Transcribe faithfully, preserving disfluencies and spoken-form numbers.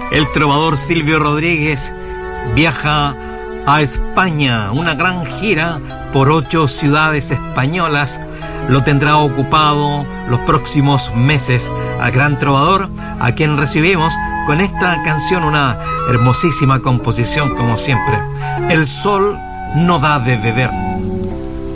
El trovador Silvio Rodríguez viaja a España, una gran gira por ocho ciudades españolas. Lo tendrá ocupado los próximos meses al gran trovador, a quien recibimos con esta canción, una hermosísima composición como siempre. El sol no da de beber.